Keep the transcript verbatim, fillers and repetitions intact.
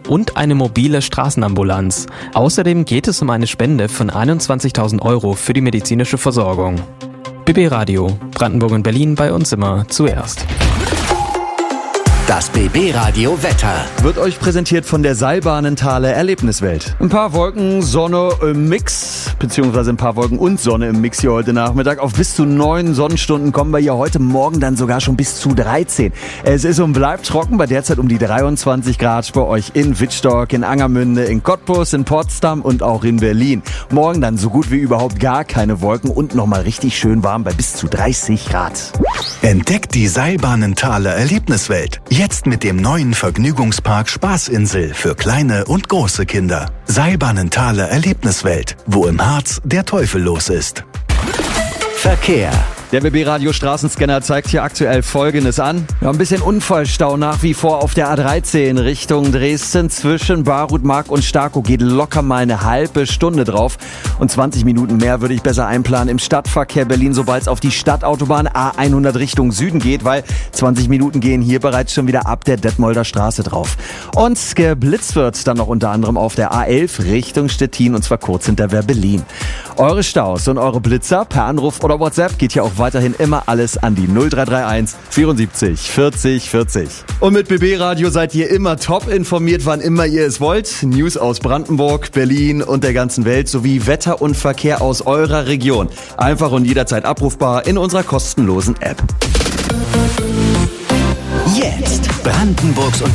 und eine mobile Straßenambulanz. Außerdem geht es um eine Spende von einundzwanzigtausend Euro für die medizinische Versorgung. B B Radio, Brandenburg und Berlin, bei uns immer zuerst. Das B B-Radio Wetter wird euch präsentiert von der Seilbahnenthaler Erlebniswelt. Ein paar Wolken, Sonne im Mix, beziehungsweise ein paar Wolken und Sonne im Mix hier heute Nachmittag. Auf bis zu neun Sonnenstunden kommen wir hier heute Morgen dann sogar schon bis zu dreizehn. Es ist und bleibt trocken, bei derzeit um die dreiundzwanzig Grad bei euch in Wittstock, in Angermünde, in Cottbus, in Potsdam und auch in Berlin. Morgen dann so gut wie überhaupt gar keine Wolken und nochmal richtig schön warm bei bis zu dreißig Grad. Entdeckt die Seilbahnenthaler Erlebniswelt. Jetzt mit dem neuen Vergnügungspark Spaßinsel für kleine und große Kinder. Seilbahnenthaler Erlebniswelt, wo im Harz der Teufel los ist. Verkehr. Der B B-Radio Straßenscanner zeigt hier aktuell Folgendes an. Wir haben ein bisschen Unfallstau nach wie vor auf der A dreizehn Richtung Dresden. Zwischen Barutmark und Starkow geht locker mal eine halbe Stunde drauf. Und zwanzig Minuten mehr würde ich besser einplanen im Stadtverkehr Berlin, sobald es auf die Stadtautobahn A hundert Richtung Süden geht, weil zwanzig Minuten gehen hier bereits schon wieder ab der Detmolder Straße drauf. Und geblitzt wird dann noch unter anderem auf der A elf Richtung Stettin, und zwar kurz hinter Werbelin. Eure Staus und eure Blitzer per Anruf oder WhatsApp geht hier auch weiterhin immer alles an die null drei drei eins vierundsiebzig vierzig vierzig. Und mit B B-Radio seid ihr immer top informiert, wann immer ihr es wollt. News aus Brandenburg, Berlin und der ganzen Welt sowie Wetter und Verkehr aus eurer Region. Einfach und jederzeit abrufbar in unserer kostenlosen App. Jetzt Brandenburgs und